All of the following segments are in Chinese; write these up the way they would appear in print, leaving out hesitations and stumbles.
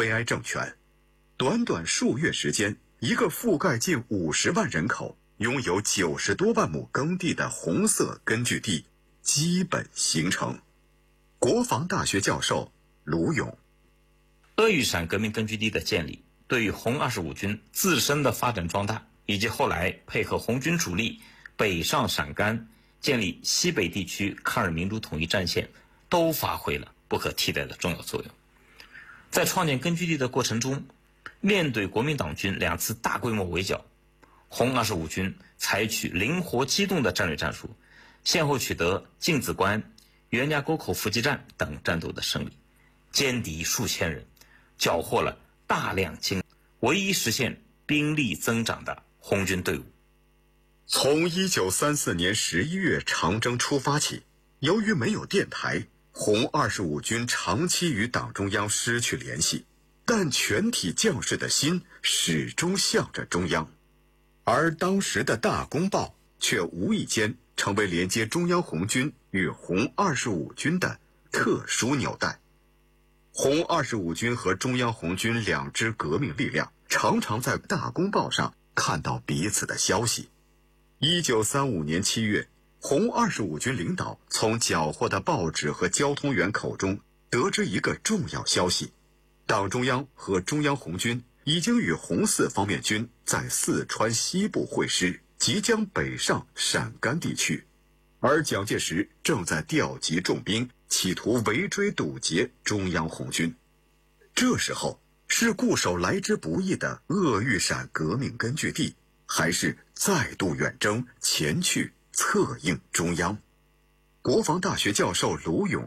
悲哀政权。短短数月时间，一个覆盖近50万人口、拥有90多万亩耕地的红色根据地基本形成。国防大学教授卢勇： 鄂豫陕革命根据地的建立，对于红25军自身的发展壮大，以及后来配合红军主力北上陕甘，建立西北地区抗日民主统一战线，都发挥了不可替代的重要作用。在创建根据地的过程中，面对国民党军2次大规模围剿，红25军采取灵活机动的战略战术，先后取得镜子关、袁家沟口伏击战等战斗的胜利，歼敌数千人，缴获了大量精锐，唯一实现兵力增长的红军队伍。 从1934年11月长征出发起，由于没有电台，红25军长期与党中央失去联系，但全体将士的心始终向着中央。而当时的大公报却无意间成为连接中央红军与红25军的特殊纽带。红25军和中央红军2支革命力量常常在大公报上看到彼此的消息。1935年7月，红25军领导从缴获的报纸和交通员口中得知一个重要消息：党中央和中央红军已经与红四方面军在四川西部会师，即将北上陕甘地区，而蒋介石正在调集重兵，企图围追堵截中央红军。这时候，是固守来之不易的鄂豫陕革命根据地，还是再度远征前去策应中央？国防大学教授卢勇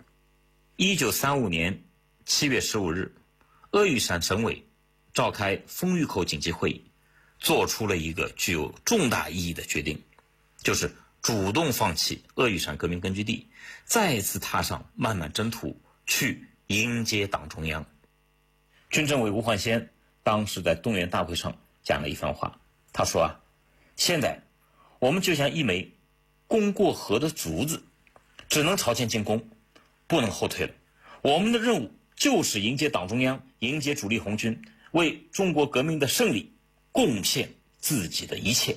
：1935年7月15日，鄂豫陕省委召开丰峪口紧急会议，做出了一个具有重大意义的决定，就是主动放弃鄂豫陕革命根据地，再次踏上漫漫征途，去迎接党中央。军政委吴焕先当时在动员大会上讲了一番话，他说现在我们就像一枚攻过河的竹子，只能朝前进攻，不能后退了。我们的任务就是迎接党中央，迎接主力红军，为中国革命的胜利贡献自己的一切。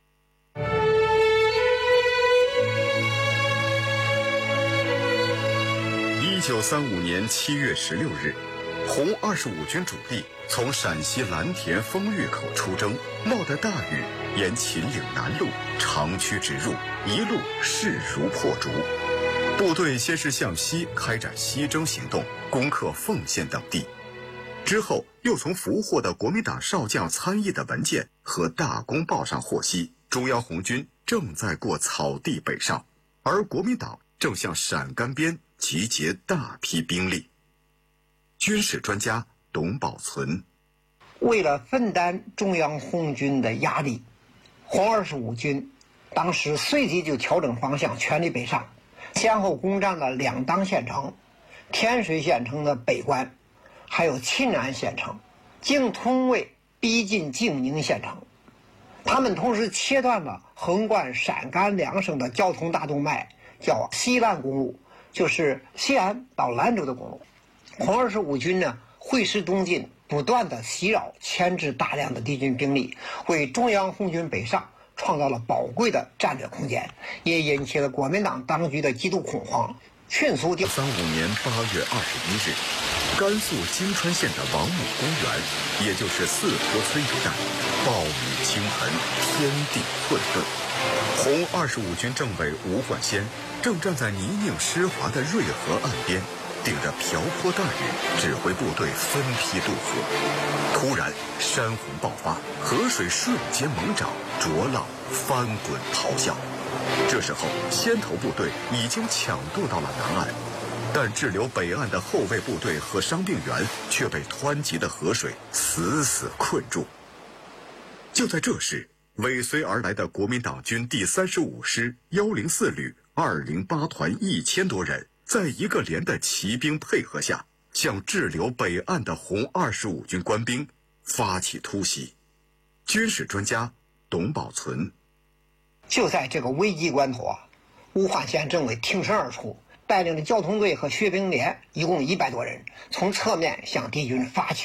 1935年7月16日，红25军主力从陕西蓝田丰峪口出征，冒着大雨沿秦岭南路长驱直入，一路势如破竹。部队先是向西开展西征行动，攻克凤县等地，之后又从俘获的国民党少将参议的文件和大公报上获悉，中央红军正在过草地北上，而国民党正向陕甘边集结大批兵力。军事专家董宝存： 为了分担中央红军的压力，红25军当时随即就调整方向，全力北上，先后攻占了2当县城，天水县城的北关，还有沁安县城，经通渭逼近静宁县城。他们同时切断了横贯陕甘2省的交通大动脉，叫西兰公路，就是西安到兰州的公路。红25军呢会师东进，不断的袭扰牵制大量的敌军兵力，为中央红军北上创造了宝贵的战略空间，也引起了国民党当局的极度恐慌，迅速 35年8月21日，甘肃金川县的王母公园，也就是四坡村一带，暴雨倾盆，天地混沌。红25军政委吴焕先正站在泥泞湿滑的瑞河岸边，顶着瓢泼大雨指挥部队分批渡河。突然山洪爆发，河水瞬间猛涨，浊浪翻滚咆哮。这时候先头部队已经抢渡到了南岸，但滞留北岸的后卫部队和伤病员却被湍急的河水死死困住。就在这时，尾随而来的国民党军第35师104旅208团1000多人，在一个连的骑兵配合下，向滞留北岸的红25军官兵发起突袭。军事专家董宝存： 就在这个危急关头吴焕先政委挺身而出，带领着交通队和学兵连一共100多人，从侧面向敌军发起